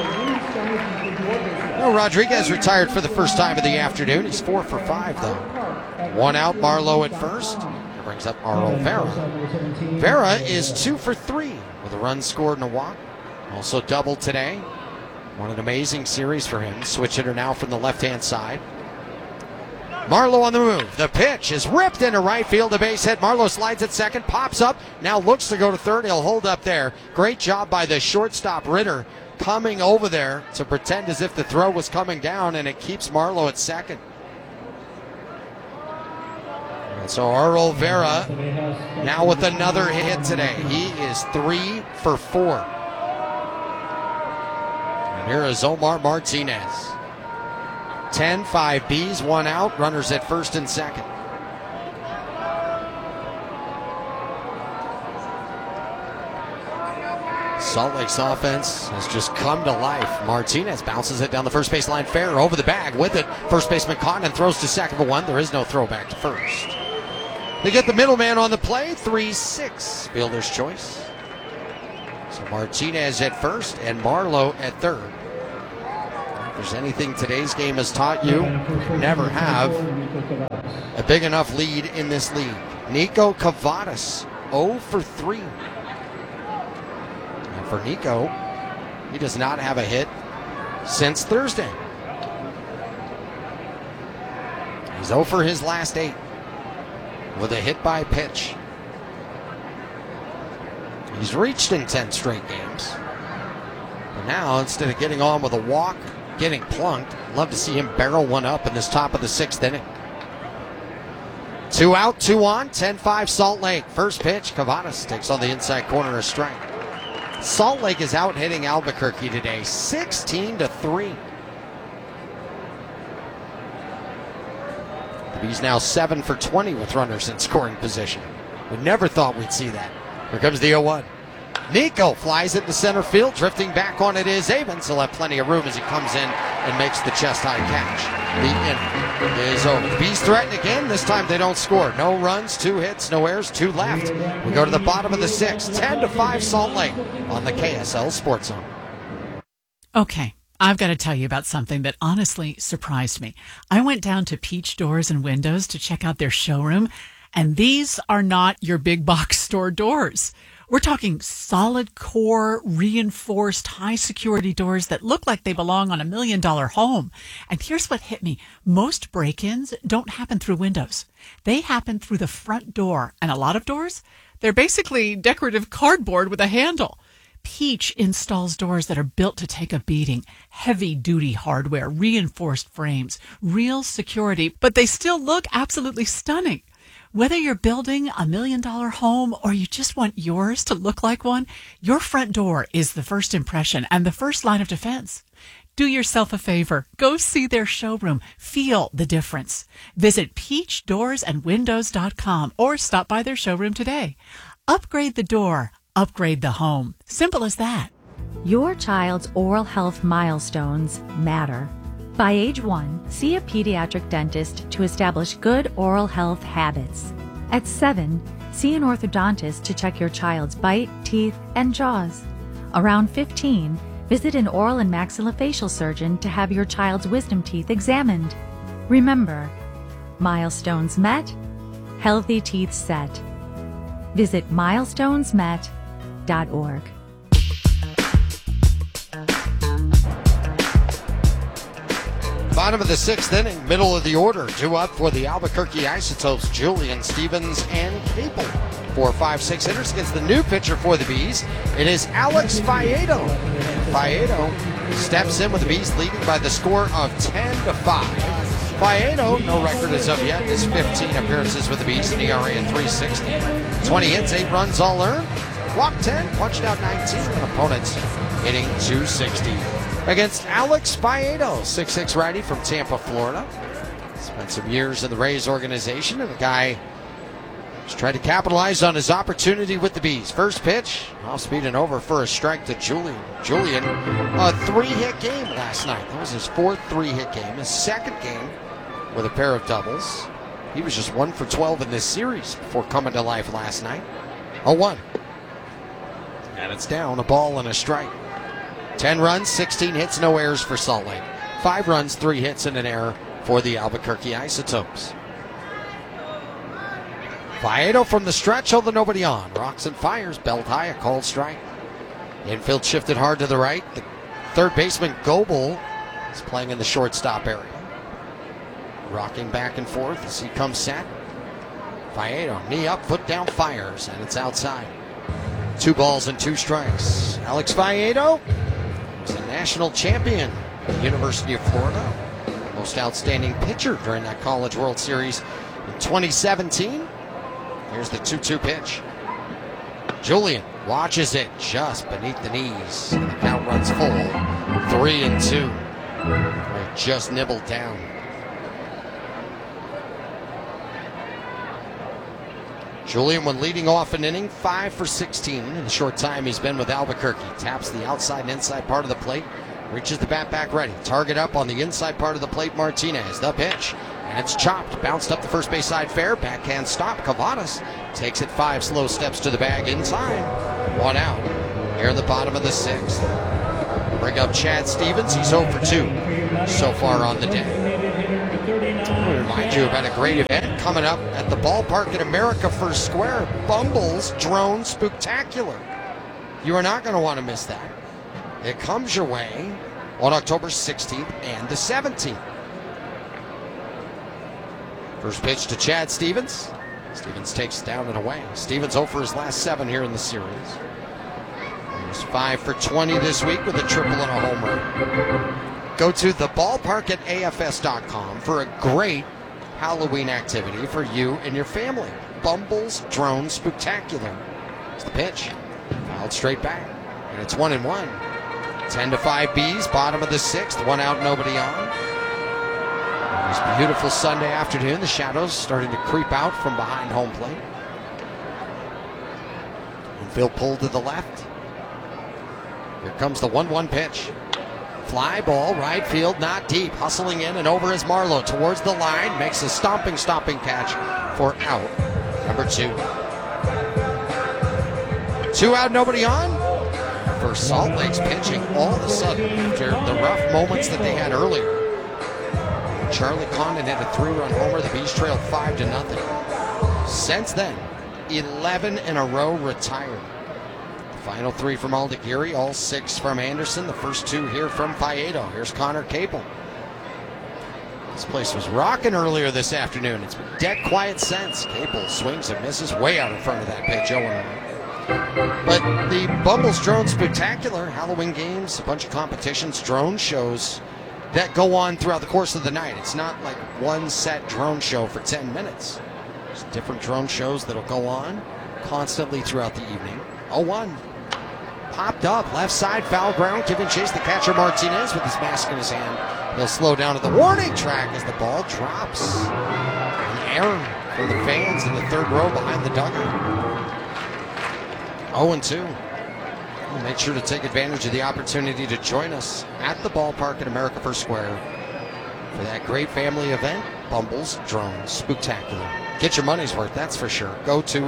Well, Rodriguez retired for the first time of the afternoon. He's 4 for 5, though. 1 out, Marlowe at first. That brings up Arnold Vera. Vera is 2 for 3 with a run scored and a walk. Also doubled today. What an amazing series for him. Switch hitter now from the left-hand side. Marlowe on the move. The pitch is ripped into right field. A base hit. Marlowe slides at second, pops up, now looks to go to third. He'll hold up there. Great job by the shortstop, Ritter, coming over there to pretend as if the throw was coming down, and it keeps Marlowe at second. And so Arnold Vera now with another hit today. He is 3 for 4. And here is Omar Martinez. 10-5 Bees, 1 out, runners at first and second. Salt Lake's offense has just come to life. Martinez bounces it down the first baseline fair, over the bag with it. First baseman caught and throws to second for 1. There is no throw back to first. They get the middleman on the play, 3-6. Fielder's choice. So Martinez at first and Marlowe at third. If there's anything today's game has taught you, you never have a big enough lead in this league. Nico Cavadas, 0 for 3. And for Nico, he does not have a hit since Thursday. He's 0 for his last 8 with a hit by pitch. He's reached in 10 straight games. But now, instead of getting on with a walk, getting plunked, love to see him barrel one up in this top of the 6th inning. 2 out, 2 on, 10-5 Salt Lake. First pitch, Cavadas takes on the inside corner, a strike. Salt Lake is out hitting Albuquerque today, 16-3. The Bees now 7 for 20 with runners in scoring position. We never thought we'd see that. Here comes the 0-1. Nico flies it to center field. Drifting back on it is Avens. He'll have plenty of room as he comes in and makes the chest-high catch. The inning is over. The Bees threaten again. This time they don't score. No runs, 2 hits, no errors, 2 left. We go to the bottom of the 6th. 10-5 Salt Lake on the KSL Sports Zone. Okay. I've got to tell you about something that honestly surprised me. I went down to Peach Doors and Windows to check out their showroom, and these are not your big box store doors. We're talking solid core, reinforced, high security doors that look like they belong on $1 million home. And here's what hit me. Most break-ins don't happen through windows. They happen through the front door. And a lot of doors, they're basically decorative cardboard with a handle. Peach installs doors that are built to take a beating. Heavy-duty hardware, reinforced frames, real security, but they still look absolutely stunning. Whether you're building $1 million home or you just want yours to look like one, your front door is the first impression and the first line of defense. Do yourself a favor. Go see their showroom. Feel the difference. Visit peachdoorsandwindows.com or stop by their showroom today. Upgrade the door. Upgrade the home. Simple as that. Your child's oral health milestones matter. By age 1, see a pediatric dentist to establish good oral health habits. At 7, see an orthodontist to check your child's bite, teeth, and jaws. Around 15, visit an oral and maxillofacial surgeon to have your child's wisdom teeth examined. Remember, milestones met, healthy teeth set. Visit milestonesmet.org. Bottom of the 6th inning, middle of the order. 2 up for the Albuquerque Isotopes, Julian, Stevens, and Capel. 4, 5, 6 hitters against the new pitcher for the Bees. It is Alex Faedo. Faedo steps in with the Bees leading by the score of 10-5. Faedo, no record as of yet, is 15 appearances with the Bees, an ERA at 3.60. 20 hits, 8 runs all earned. Walked 10, punched out 19, and opponents hitting 260. Against Alex Faedo, 6'6" righty from Tampa, Florida. Spent some years in the Rays organization, and the guy just tried to capitalize on his opportunity with the Bees. First pitch, off speed and over for a strike to Julian. Julian, a 3-hit game last night. That was his 4th 3-hit game, his 2nd game with a pair of doubles. He was just 1 for 12 in this series before coming to life last night. 0-1. And it's down, a ball and a strike. 10 runs, 16 hits, no errors for Salt Lake. 5 runs, 3 hits, and an error for the Albuquerque Isotopes. Faedo from the stretch, although nobody on. Rocks and fires, belt high, a called strike. Infield shifted hard to the right. The third baseman, Goebel, is playing in the shortstop area. Rocking back and forth as he comes set. Faedo, knee up, foot down, fires, and it's outside. 2 balls and 2 strikes. Alex Faedo was a national champion at the University of Florida. Most outstanding pitcher during that College World Series in 2017. Here's the 2-2 pitch. Julian watches it just beneath the knees. And the count runs full. 3-2. They just nibbled down. Julian, when leading off an inning, 5 for 16 in the short time he's been with Albuquerque. Taps the outside and inside part of the plate. Reaches the bat back ready. Target up on the inside part of the plate, Martinez. The pitch. And it's chopped. Bounced up the first base side fair. Backhand stop. Cavadas takes it 5 slow steps to the bag in time. 1 out. here in the bottom of the 6th. Bring up Chad Stevens. He's 0 for 2 so far on the day. Remind you about a great event coming up at the ballpark at America First Square. Bumble's Drone Spooktacular. You are not going to want to miss that. It comes your way on October 16th and the 17th. First pitch to Chad Stevens. Stevens takes it down and away. Stevens 0 for his last 7 here in the series. He's 5 for 20 this week with a triple and a home run. Go to theballpark@afs.com for a great Halloween activity for you and your family. Bumble's Drone Spooktacular. It's the pitch. Fouled straight back. And it's 1-1. 10-5 Bees, bottom of the 6th. 1 out, nobody on. It's a beautiful Sunday afternoon. The shadows starting to creep out from behind home plate. Infield pulled to the left. Here comes the 1-1 pitch. Fly ball, right field, not deep. Hustling in and over is Marlowe towards the line. Makes a stomping catch for out number 2. 2 out, nobody on. For Salt Lake's pitching all of a sudden after the rough moments that they had earlier. Charlie Condon hit a 3-run homer. The Bees trailed 5-0. Since then, 11 in a row retired. Final 3 from Aldeguerri, all 6 from Anderson. The first 2 here from Faedo. Here's Connor Capel. This place was rocking earlier this afternoon. It's been dead quiet since. Capel swings and misses way out in front of that pitch. 0-1. But the Bumble's Drone Spooktacular, Halloween games, a bunch of competitions, drone shows that go on throughout the course of the night. It's not like one set drone show for 10 minutes. There's different drone shows that'll go on constantly throughout the evening. 0-1. Popped up, left side, foul ground, giving chase the catcher Martinez with his mask in his hand. He'll slow down to the warning track as the ball drops. An error for the fans in the 3rd row behind the dugout. 0-2. Make sure to take advantage of the opportunity to join us at the ballpark at America First Square for that great family event, Bumble's Drone Spooktacular. Get your money's worth, that's for sure. Go to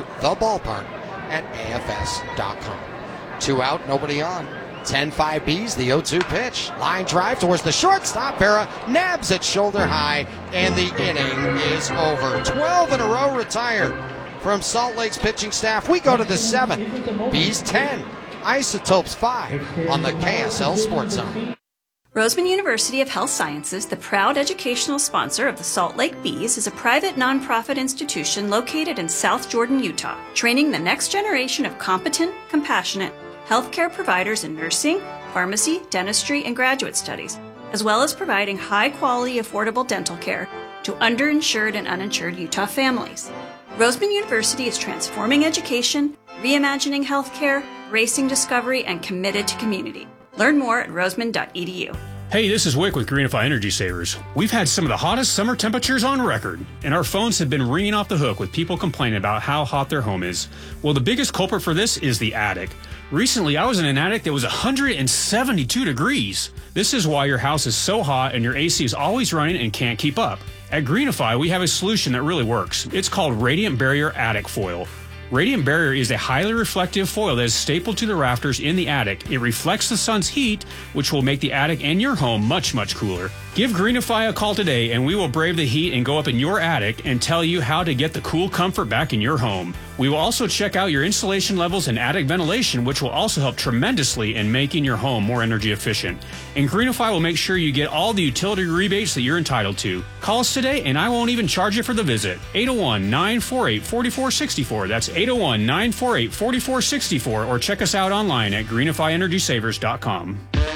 theballpark@afs.com. 2 out, nobody on. 10-5 Bees, the 0-2 pitch. Line drive towards the shortstop. Vera nabs it shoulder high, and the inning is over. 12 in a row retired from Salt Lake's pitching staff. We go to the 7th. Bees 10. Isotopes 5 on the KSL Sports Zone. Roseman University of Health Sciences, the proud educational sponsor of the Salt Lake Bees, is a private nonprofit institution located in South Jordan, Utah, training the next generation of competent, compassionate healthcare providers in nursing, pharmacy, dentistry, and graduate studies, as well as providing high-quality, affordable dental care to underinsured and uninsured Utah families. Roseman University is transforming education, reimagining healthcare, racing discovery, and committed to community. Learn more at roseman.edu. Hey, this is Wick with Greenify Energy Savers. We've had some of the hottest summer temperatures on record, and our phones have been ringing off the hook with people complaining about how hot their home is. Well, the biggest culprit for this is the attic. Recently, I was in an attic that was 172 degrees. This is why your house is so hot and your AC is always running and can't keep up. At Greenify, we have a solution that really works. It's called Radiant Barrier Attic Foil. Radiant Barrier is a highly reflective foil that is stapled to the rafters in the attic. It reflects the sun's heat, which will make the attic and your home much, much cooler. Give Greenify a call today and we will brave the heat and go up in your attic and tell you how to get the cool comfort back in your home. We will also check out your insulation levels and attic ventilation, which will also help tremendously in making your home more energy efficient. And Greenify will make sure you get all the utility rebates that you're entitled to. Call us today and I won't even charge you for the visit. 801-948-4464. That's 801-948-4464, or check us out online at greenifyenergysavers.com.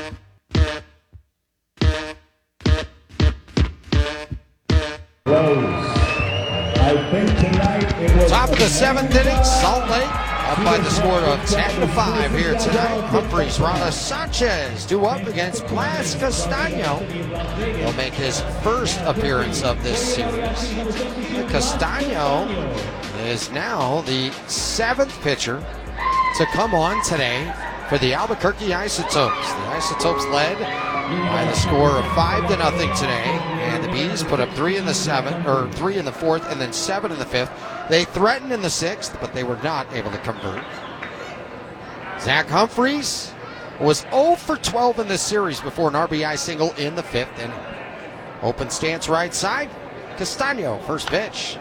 Top of the 7th inning, Salt Lake up by the score of 10-5 here tonight. Humphreys, Rana Sanchez due up against Blas Castaño. He'll make his first appearance of this series. Castaño is now the 7th pitcher to come on today for the Albuquerque Isotopes. The Isotopes led by the score of 5-0 today, and the Bees put up 3 in the 4th, and then 7 in the 5th. They threatened in the 6th, but they were not able to convert. Zach Humphreys was 0 for 12 in this series before an RBI single in the 5th inning. Open stance right side. Castano, first pitch.